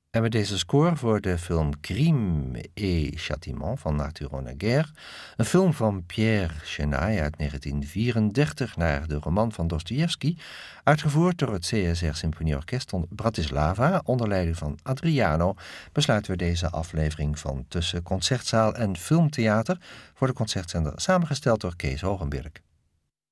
En met deze score voor de film Crime et Châtiment van Arthur Honegger, een film van Pierre Chenaille uit 1934 naar de roman van Dostojevski, uitgevoerd door het CSR Symfonieorkest Bratislava onder leiding van Adriano, besluiten we deze aflevering van Tussen Concertzaal en Filmtheater voor de Concertzender, samengesteld door Kees Hogenberg.